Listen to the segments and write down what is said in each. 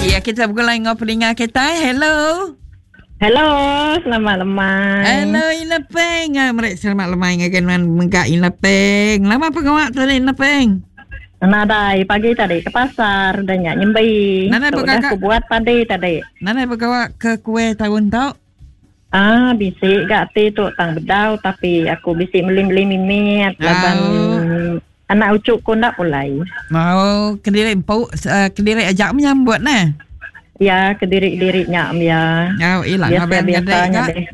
Ya, kita bergulai dengan pelinga kita. Hello. Hello, selamat lemai. Hello, Inapeng. Mereka selamat lemai dengan mengak Inapeng. Lama apa kau tadi Inapeng? Nadai pagi tadi ke pasar dan nyembi. Nana Sudah aku buat tadi. Nana bawa ke kue tahun tau? Bisik gak ti tu tang bedau tapi aku bisik beli mimit laban anak ucukku ndak mulai. Mau Kediri empuk, Kediri ajak menyambut nah. Ya, kediri-dirinya ya. Biasa-biasanya deh.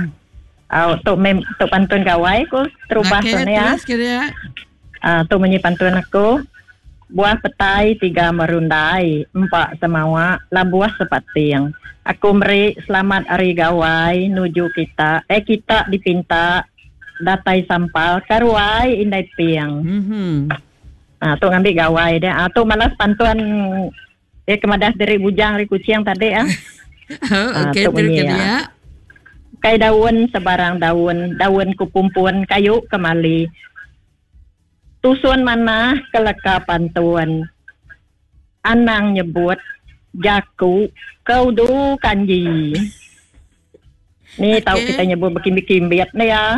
Tuk pantun gawai ku terubah tu ya. Tu menyipantun aku. Buah petai 3 merundai, 4 semawa, lah buah sepating. Aku beri selamat hari gawai nuju kita dipinta datai sampal karuai indai piang. Tu ngambil gawai deh. Tu malas pantuan kemadas dari bujang dari kucing tadi Okey, dia. Kai daun sebarang daun kupumpun kayu kemali. Tusun mana keleka pantuan. Anang nyebut jaku kau du kanji. Ni tahu kita nyebut berkimbit-kimbit ni ya.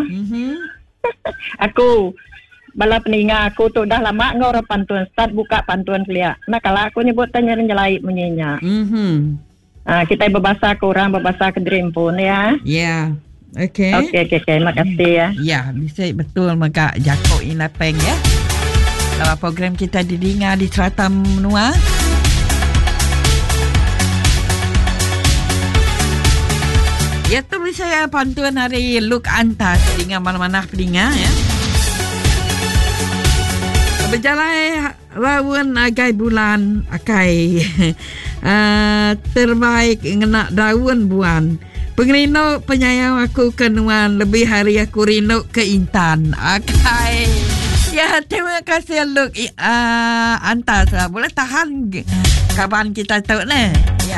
Aku bala peninga aku tu dah lama ngor pantuan start buka pantuan selia. Nah kalau aku nyebut tanya nyelai menyinya. Kita berbahasa kurang berbahasa Kediri pun ya. Ya. Okey. Okey, makasih ya. Ya, bisa betul maka Jako Inapeng ya. Dalam program kita didengar di Serata Menua. Ya tu saya pantuan hari Look Antas dengan mana-mana peninga ya. Berjalan rawan agai bulan akai terbaik ngena daun buan. Pengerino penyayang aku kenuan lebih hari aku rindu ke Intan. Akai. Ya, terima kasih Look Antas. Boleh tahan kawan kita tu ni. Ya.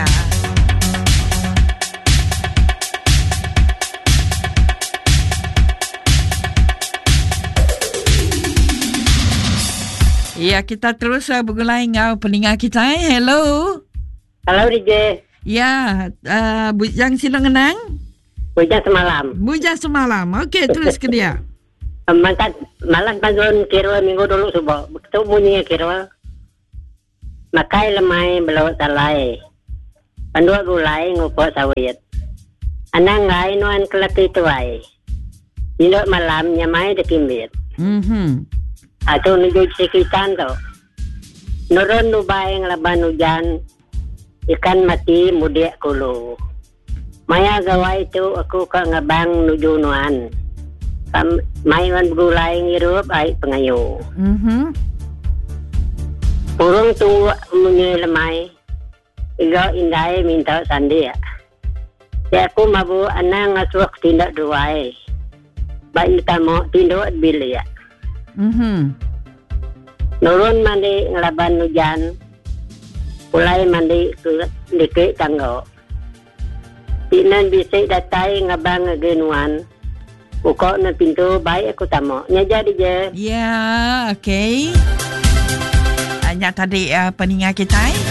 Ya, kita terus bergulai dengan peninga kita. Hello. Halo, DJ. Ya, Bujang Silong Ngenang. Bujang semalam. Okey, terus ke dia. Mantan malam panjun kira minggu dulu subuh. Begitu bunyinya kira. Makai lemai belawat salai. Pandua gulai ngupok sawit. Anang ngai nuan kelaki tuai. Indok malam nyamai dekimbit. Atau nuju sekitan tu. Nurun nubai ngelaban hujan. Ikan mati mudik kulu. Maya gawai tu aku ke ngabang nuju nuan. Maiwan gulai ngirup ai pengayu. Purung tu munyi lemai. Iga indai minta sandi ya. Ya aku mabu anang ngasuak tindak duai. Baik tamu tindak bili ya. Nurun mandi ngelaban hujan. Ulai mandi ke dikit tanggo. Tinan bisik datai ngabang ngegenuan. Ukok na pintu baik aku tamu. Nya jadi je. Ya, okey. Hanya tadi peningat kita.